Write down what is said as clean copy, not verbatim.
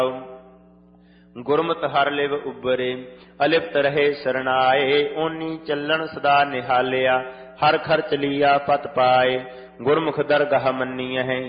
ਗੁਰਮਤਿ ਹਰਿ ਲਿਵ ਉਬਰੇ ਅਲਿਪਤ ਰਹੇ ਸਰਣਾਏ। ਓਨੀ ਚੱਲਣ ਸਦਾ ਨਿਹਾਲਿਆ ਹਰ ਖਰਚ ਲੀਆ ਪਤ ਪਾਏ। ਗੁਰਮੁਖ ਦਰਗਾਹ ਮੰਨੀਐ